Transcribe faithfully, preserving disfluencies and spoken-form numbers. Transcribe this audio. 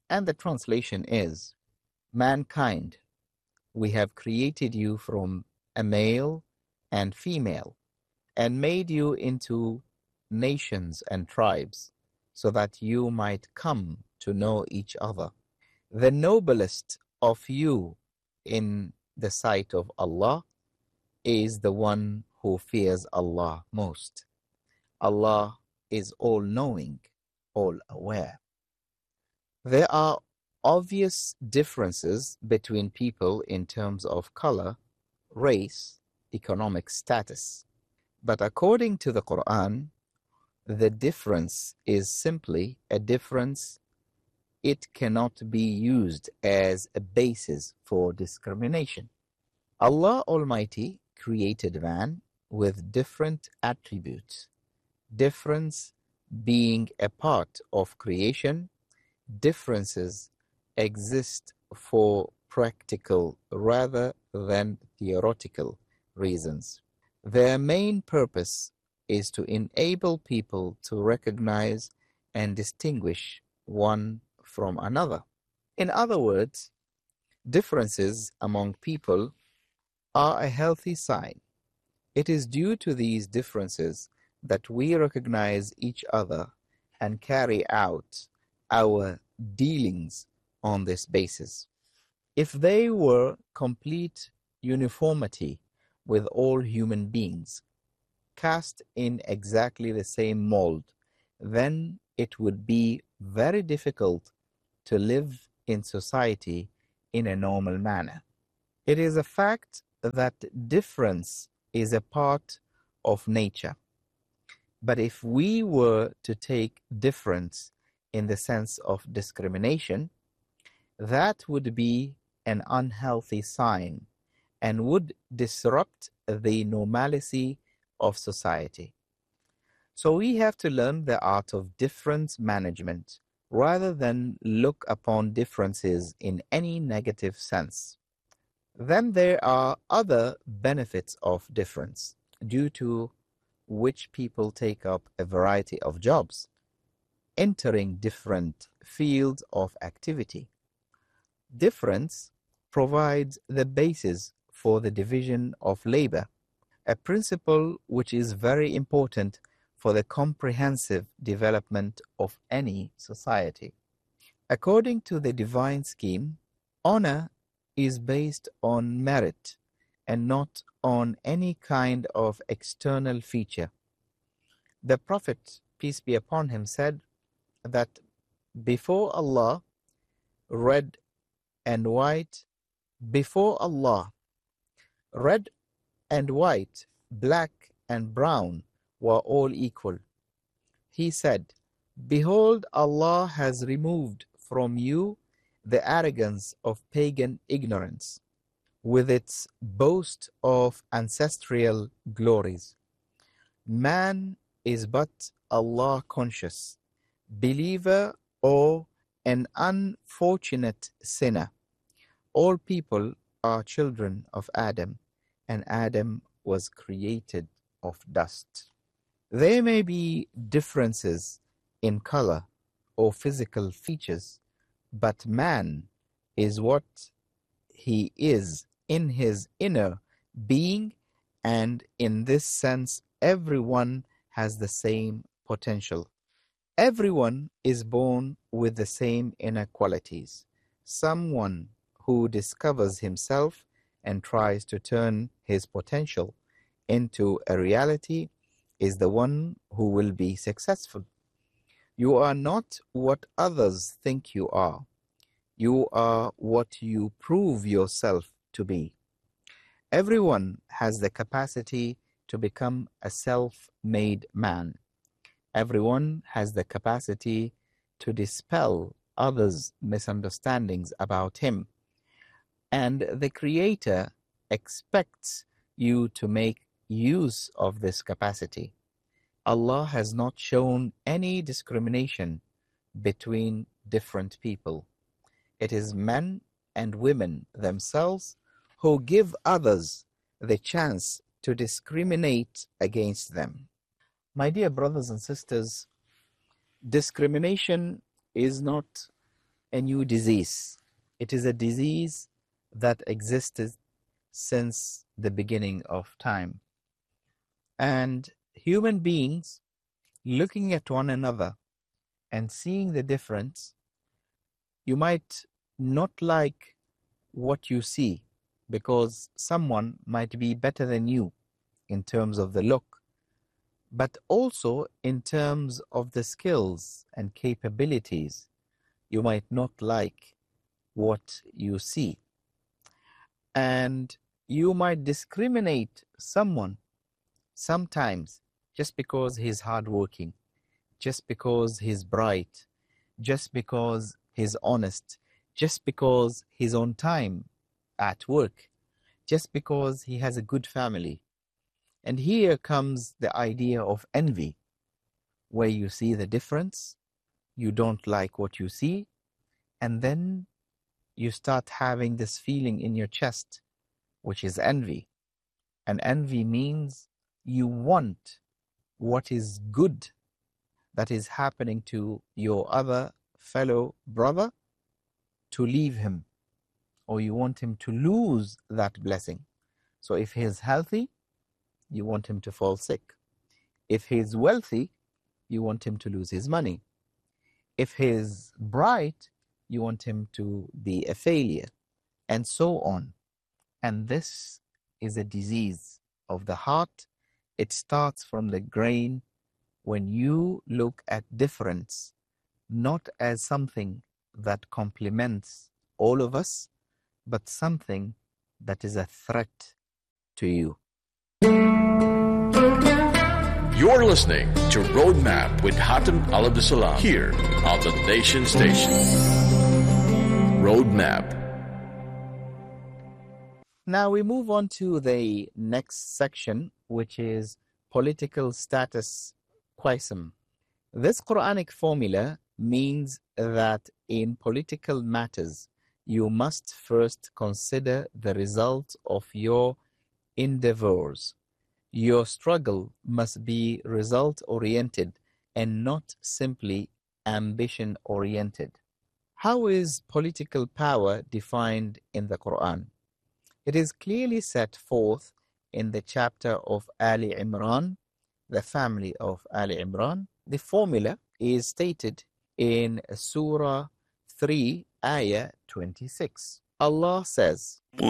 And the translation is, mankind, we have created you from a male and female, and made you into nations and tribes, so that you might come to know each other. The noblest of you in the sight of Allah is the one who fears Allah most. Allah is all-knowing, all-aware. There are obvious differences between people in terms of color, race, economic status. But according to the Quran, the difference is simply a difference. It cannot be used as a basis for discrimination. Allah Almighty created man with different attributes. Difference being a part of creation, differences exist for practical rather than theoretical reasons. Their main purpose is to enable people to recognize and distinguish one from another. In other words, differences among people are a healthy sign. It is due to these differences that we recognize each other and carry out our dealings on this basis. If they were complete uniformity with all human beings, cast in exactly the same mold, then it would be very difficult to live in society in a normal manner. It is a fact that difference is a part of nature. But if we were to take difference in the sense of discrimination, that would be an unhealthy sign and would disrupt the normalcy of society. So we have to learn the art of difference management rather than look upon differences in any negative sense. Then there are other benefits of difference, due to which people take up a variety of jobs, entering different fields of activity. Difference provides the basis for the division of labor, a principle which is very important for the comprehensive development of any society. According to the divine scheme, honor is based on merit and not on any kind of external feature. The Prophet, peace be upon him, said that before Allah, red and white, before Allah, red and white, black and brown were all equal. He said, behold, Allah has removed from you the arrogance of pagan ignorance, with its boast of ancestral glories. Man is but Allah conscious, believer or an unfortunate sinner. All people are children of Adam, and Adam was created of dust. There may be differences in color or physical features, but man is what he is in his inner being, and in this sense, everyone has the same potential. Everyone is born with the same inner qualities. Someone who discovers himself and tries to turn his potential into a reality is the one who will be successful. You are not what others think you are. You are what you prove yourself to be. Everyone has the capacity to become a self-made man. Everyone has the capacity to dispel others' misunderstandings about him. And the Creator expects you to make use of this capacity. Allah has not shown any discrimination between different people. It is men and women themselves who give others the chance to discriminate against them. My dear brothers and sisters, discrimination is not a new disease. It is a disease that existed since the beginning of time. And human beings looking at one another and seeing the difference, you might not like what you see because someone might be better than you in terms of the look, but also in terms of the skills and capabilities. You might not like what you see. And you might discriminate someone sometimes just because he's hardworking, just because he's bright, just because he's honest, just because he's on time at work, just because he has a good family. And here comes the idea of envy, where you see the difference, you don't like what you see, and then you start having this feeling in your chest, which is envy. And envy means you want what is good that is happening to your other fellow brother to leave him, or you want him to lose that blessing. So if he's healthy, you want him to fall sick. If he's wealthy, you want him to lose his money. If he's bright, you want him to be a failure, and so on. And this is a disease of the heart. It starts from the grain when you look at difference not as something that complements all of us, but something that is a threat to you. You're listening to Roadmap with Hatem Al-Abdessalam here on the Nation Station. Roadmap. Now we move on to the next section, which is political status quaism. This Quranic formula means that in political matters, you must first consider the result of your endeavors. Your struggle must be result-oriented and not simply ambition-oriented. How is political power defined in the Quran? It is clearly set forth in the chapter of Ali Imran, the family of Ali Imran. The formula is stated in Surah three, Ayah twenty-six. Allah says,